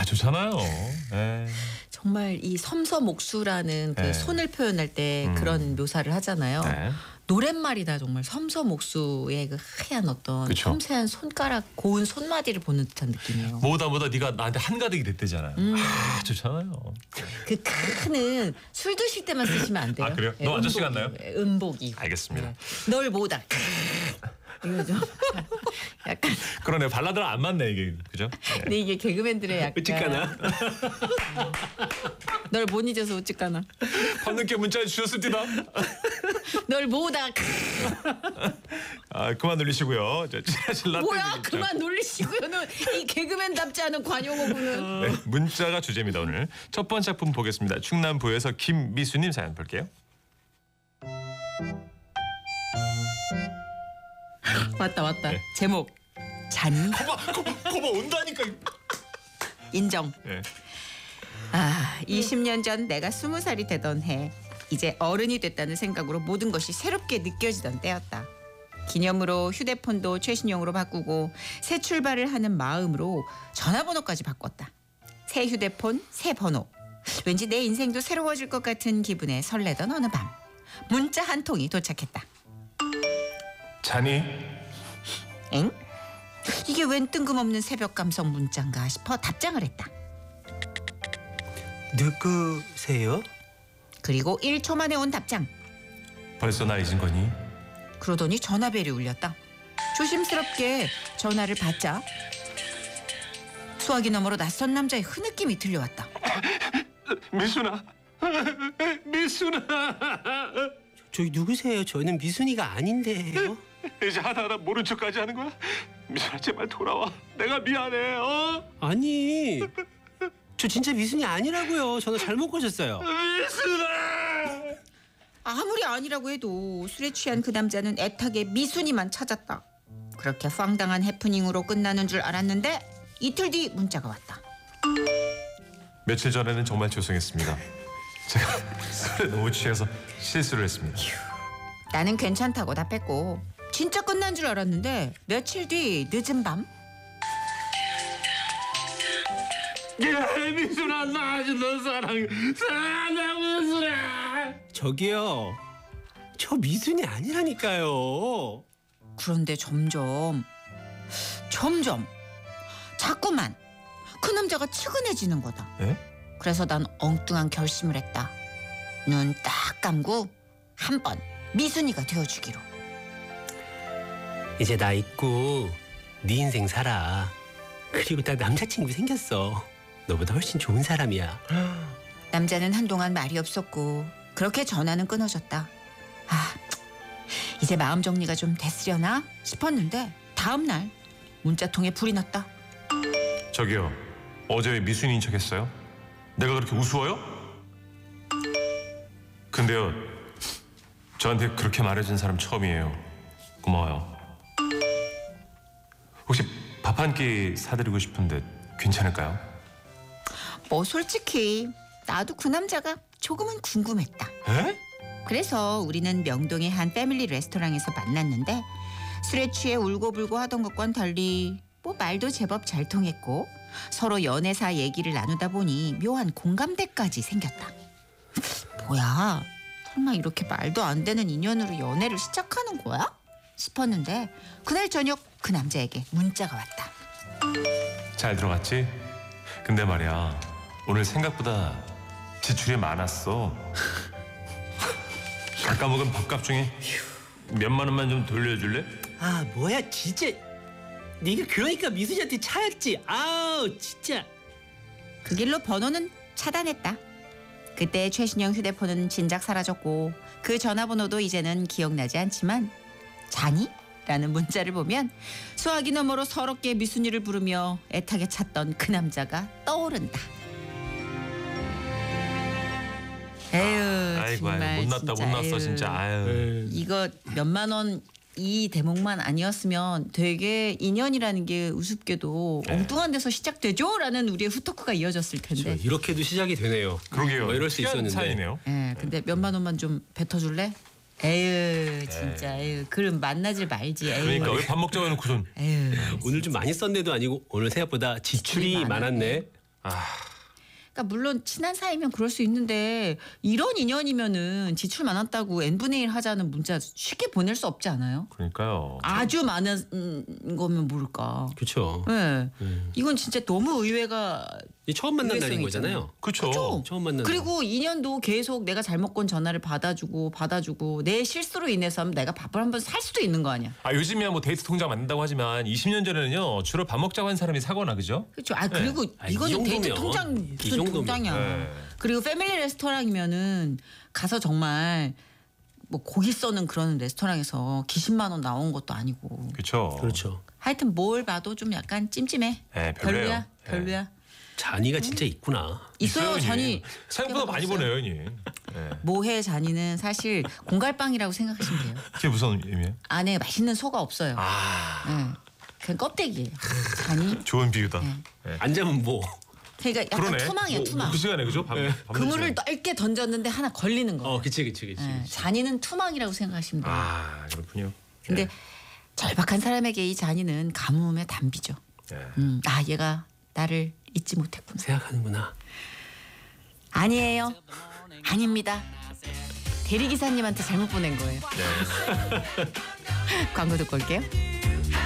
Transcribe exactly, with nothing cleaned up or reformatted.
좋잖아요. 네. 정말 이 섬섬옥수라는 그 네. 손을 표현할 때 음. 그런 묘사를 하잖아요. 네. 노랫말이다 정말 섬섬옥수의 그 하얀 어떤 그쵸. 섬세한 손가락 고운 손마디를 보는 듯한 느낌이에요. 뭐다 뭐다 네가 나한테 한가득이 됐대잖아요. 음. 아 좋잖아요. 그 크는 술 드실 때만 쓰시면 안 돼요. 아, 그래요? 예, 너 아저씨 음복이, 같나요? 예, 음복이. 알겠습니다. 예. 널 보다 이거 좀 약간 그러네 발라드랑 안 맞네 이게 그죠? 네. 근데 이게 개그맨들의 약간 어찌까나? 널 못 잊어서 어찌까나 밤늦게 문자 주셨습니다. 널 보다 아 그만 놀리시고요. 저 지라실 라떼 뭐야 드립니다. 그만 놀리시고요는 이 개그맨답지 않은 관용어구는 네, 문자가 주제입니다 오늘. 첫 번째 작품 보겠습니다. 충남부에서 김미수님 사연 볼게요. 왔다 왔다 네. 제목 잔이 거봐 거봐 거봐 온다니까. 인정. 네. 아, 이십 년 전 내가 스무 살이 되던 해 이제 어른이 됐다는 생각으로 모든 것이 새롭게 느껴지던 때였다. 기념으로 휴대폰도 최신형으로 바꾸고 새 출발을 하는 마음으로 전화번호까지 바꿨다. 새 휴대폰, 새 번호. 왠지 내 인생도 새로워질 것 같은 기분에 설레던 어느 밤 문자 한 통이 도착했다. 자니? 엥? 이게 웬 뜬금없는 새벽 감성 문자인가 싶어 답장을 했다. 누구세요? 그리고 일 초 만에 온 답장. 벌써 나 잊은 거니? 그러더니 전화벨이 울렸다. 조심스럽게 전화를 받자 수화기 너머로 낯선 남자의 흐느낌이 들려왔다. 미순아 미순아 저기 누구세요? 저는 미순이가 아닌데요. 이제 하나하나 모른 척까지 하는 거야? 미순아 제발 돌아와. 내가 미안해. 어? 아니, 저 진짜 미순이 아니라고요. 전화 잘못 거셨어요. 미순아. 아무리 아니라고 해도 술에 취한 그 남자는 애타게 미순이만 찾았다. 그렇게 황당한 해프닝으로 끝나는 줄 알았는데 이틀 뒤 문자가 왔다. 며칠 전에는 정말 죄송했습니다. 제가 술에 너무 취해서 실수를 했습니다. 나는 괜찮다고 답했고 진짜 끝난 줄 알았는데 며칠 뒤 늦은 밤 야 미순아 나 아주 너 사랑 사랑해 미순아. 저기요, 저 미순이 아니라니까요. 그런데 점점 점점 자꾸만 그 남자가 측은해지는 거다. 예? 그래서 난 엉뚱한 결심을 했다. 눈 딱 감고 한 번 미순이가 되어주기로. 이제 나 잊고 네 인생 살아. 그리고 나 남자친구 생겼어. 너보다 훨씬 좋은 사람이야. 남자는 한동안 말이 없었고 그렇게 전화는 끊어졌다. 아, 이제 마음 정리가 좀 됐으려나 싶었는데 다음 날 문자통에 불이 났다. 저기요 어제 왜 미순이인 척했어요? 내가 그렇게 우스워요? 근데요 저한테 그렇게 말해준 사람 처음이에요. 고마워요. 혹시 밥 한 끼 사드리고 싶은데 괜찮을까요? 뭐 솔직히 나도 그 남자가 조금은 궁금했다. 에? 그래서 우리는 명동의 한 패밀리 레스토랑에서 만났는데 술에 취해 울고불고 하던 것과는 달리 뭐 말도 제법 잘 통했고 서로 연애사 얘기를 나누다 보니 묘한 공감대까지 생겼다. 뭐야? 설마 이렇게 말도 안 되는 인연으로 연애를 시작하는 거야? 싶었는데 그날 저녁 그 남자에게 문자가 왔다. 잘 들어갔지? 근데 말이야 오늘 생각보다 지출이 많았어. 아까 먹은 밥값 중에 몇만 원만 좀 돌려줄래? 아, 뭐야 진짜. 네가 그러니까 미순이한테 차였지. 아우 진짜. 그 길로 번호는 차단했다. 그때 최신형 휴대폰은 진작 사라졌고 그 전화번호도 이제는 기억나지 않지만 자니? 라는 문자를 보면 수화기 너머로 서럽게 미순이를 부르며 애타게 찾던 그 남자가 떠오른다. 에휴 아이고 정말 아이고 못났다 진짜, 못났어 에휴. 진짜. 아유. 이거 몇만 원 이 대목만 아니었으면 되게 인연이라는 게 우습게도 네. 엉뚱한 데서 시작되죠? 라는 우리의 후토크가 이어졌을 텐데. 저 이렇게도 시작이 되네요. 그러게요. 뭐 이럴 수 특이한 있었는데. 사연이네요. 예, 근데 몇만 원만 좀 뱉어줄래? 에휴, 진짜, 에휴, 그럼 만나질 말지. 에휴, 그러니까 왜 밥 먹자고 해놓고선 에휴. 오늘 좀 많이 썼네도 아니고 오늘 생각보다 지출이 지출이 많았네. 아, 그러니까 물론 친한 사이면 그럴 수 있는데 이런 인연이면은 지출 많았다고 n분의 일 하자는 문자 쉽게 보낼 수 없지 않아요? 그러니까요. 아주 많은 거면 모를까. 그렇죠. 네. 음. 이건 진짜 너무 의외가 이 처음 만난 의외성이 날인 거잖아요. 그렇죠. 그쵸? 처음 만난 날. 그리고 이 년도 계속 내가 잘못 건 전화를 받아주고 받아주고 내 실수로 인해서 내가 밥을 한번 살 수도 있는 거 아니야. 아 요즘이야 뭐 데이트 통장 만든다고 하지만 이십 년 전에는요 주로 밥 먹자고 한 사람이 사거나 그죠? 그렇죠. 아 그리고 아, 이 이거는 데이트 정도면, 통장 이 무슨 정도면. 통장이야. 네. 그리고 패밀리 레스토랑이면은 가서 정말 뭐 고기 써는 그런 레스토랑에서 기십만 원 나온 것도 아니고. 그렇죠. 그렇죠. 하여튼 뭘 봐도 좀 약간 찜찜해. 네, 별로예요. 별로야. 네. 별로야. 잔이가 진짜 있구나. 있어요. 형님. 전이 생각보다 많이 없어요. 보내요, 형님. 네. 모해 잔이는 사실 공갈빵이라고 생각하시면 돼요. 그게 무슨 의미예요? 안에 맛있는 소가 없어요. 아, 네. 그냥 껍데기예요. 잔이. 좋은 비유다. 네. 네. 안 자면 뭐. 그러니까 약간 그러네. 투망이에요. 뭐, 투망. 그 시간에 그죠? 밤, 밤 그물을 늦죠? 넓게 던졌는데 하나 걸리는 거예요. 어, 그치, 그치, 그치. 네. 그치. 잔이는 투망이라고 생각하시면 돼요. 아 그렇군요. 근데 네. 절박한 사람에게 이 잔이는 가뭄의 단비죠. 네. 음, 아 얘가 나를 잊지 못했구나. 생각하는구나. 아니에요. 아닙니다. 대리기사님한테 잘못 보낸 거예요. 네. 광고 듣고 올게요.